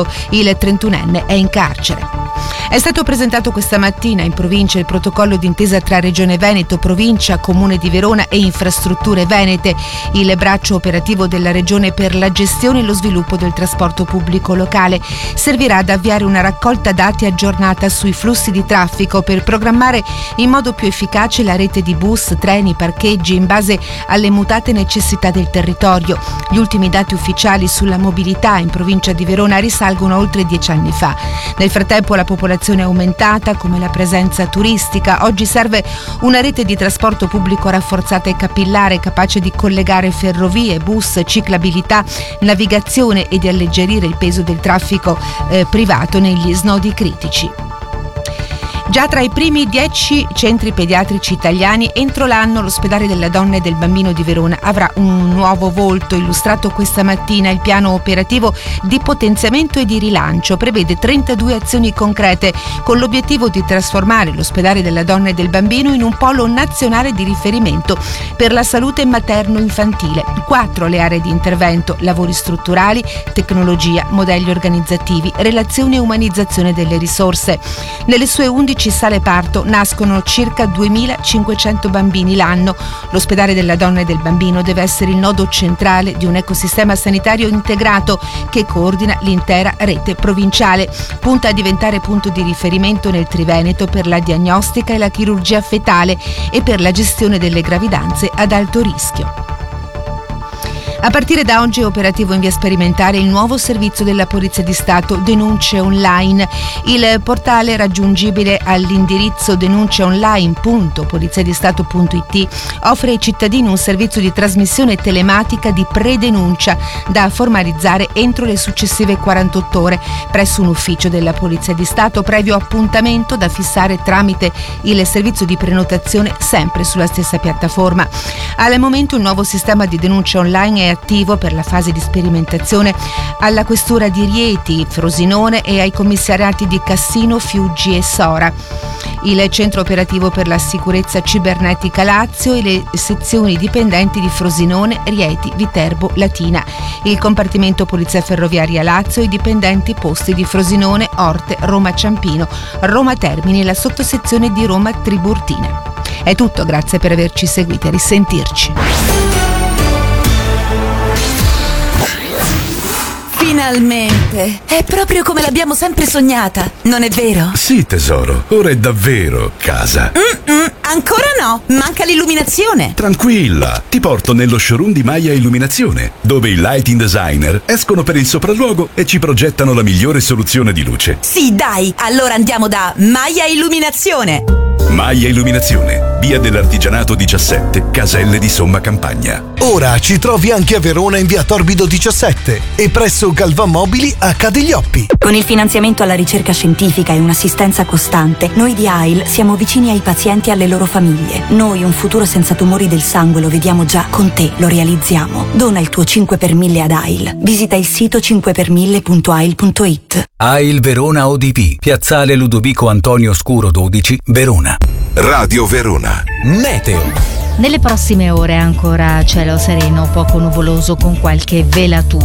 Il 31enne è in carcere. È stato presentato questa mattina in provincia il protocollo d'intesa tra Regione Veneto, Provincia, Comune di Verona e Infrastrutture Venete, il braccio operativo della Regione per la gestione e lo sviluppo del trasporto pubblico locale. Servirà ad avviare una raccolta dati aggiornata sui flussi di traffico per programmare in modo più efficace la rete di bus, treni, parcheggi in base alle mutate necessità del territorio. Gli ultimi dati ufficiali sulla mobilità in provincia di Verona risalgono a oltre 10 anni fa. Nel frattempo la popolazione è aumentata, come la presenza turistica. Oggi serve una rete di trasporto pubblico rafforzata e capillare, capace di collegare ferrovie, bus, ciclabilità, navigazione e di alleggerire il peso del traffico privato negli snodi critici. Già tra i primi 10 centri pediatrici italiani, entro l'anno l'ospedale della donna e del bambino di Verona avrà un nuovo volto. Illustrato questa mattina il piano operativo di potenziamento e di rilancio prevede 32 azioni concrete con l'obiettivo di trasformare l'ospedale della donna e del bambino in un polo nazionale di riferimento per la salute materno-infantile. 4 le aree di intervento: lavori strutturali, tecnologia, modelli organizzativi, relazione e umanizzazione delle risorse. Nelle sue 11 sale parto nascono circa 2500 bambini l'anno. L'ospedale della donna e del bambino deve essere il nodo centrale di un ecosistema sanitario integrato che coordina l'intera rete provinciale. Punta a diventare punto di riferimento nel Triveneto per la diagnostica e la chirurgia fetale e per la gestione delle gravidanze ad alto rischio. A partire da oggi è operativo in via sperimentale il nuovo servizio della Polizia di Stato Denunce Online. Il portale, raggiungibile all'indirizzo denunciaonline.poliziadistato.it, offre ai cittadini un servizio di trasmissione telematica di predenuncia da formalizzare entro le successive 48 ore presso un ufficio della Polizia di Stato, previo appuntamento da fissare tramite il servizio di prenotazione sempre sulla stessa piattaforma. Al momento il nuovo sistema di denuncia online è attivo per la fase di sperimentazione alla questura di Rieti, Frosinone e ai commissariati di Cassino, Fiuggi e Sora. Il centro operativo per la sicurezza cibernetica Lazio e le sezioni dipendenti di Frosinone, Rieti, Viterbo, Latina. Il compartimento Polizia Ferroviaria Lazio e i dipendenti posti di Frosinone, Orte, Roma Ciampino, Roma Termini e la sottosezione di Roma Tiburtina. È tutto, grazie per averci seguiti, a risentirci. Finalmente! È proprio come l'abbiamo sempre sognata, non è vero? Sì, tesoro, ora è davvero casa. Ancora no, manca l'illuminazione. Tranquilla, ti porto nello showroom di Maia Illuminazione, dove i lighting designer escono per il sopralluogo e ci progettano la migliore soluzione di luce. Sì, dai, allora andiamo da Maia Illuminazione. Maia Illuminazione, via dell'Artigianato 17, Caselle di Somma Campagna. Ora ci trovi anche a Verona in via Torbido 17 e presso Galvan Mobili a Cadiglioppi. Con il finanziamento alla ricerca scientifica e un'assistenza costante, noi di AIL siamo vicini ai pazienti e alle loro famiglie. Noi un futuro senza tumori del sangue lo vediamo già, con te lo realizziamo. Dona il tuo 5 per 1000 ad AIL. Visita il sito 5per1000.ail.it. AIL Verona ODP, piazzale Ludovico Antonio Scuro 12, Verona. Radio Verona. Meteo. Nelle prossime ore ancora cielo sereno, poco nuvoloso con qualche velatura.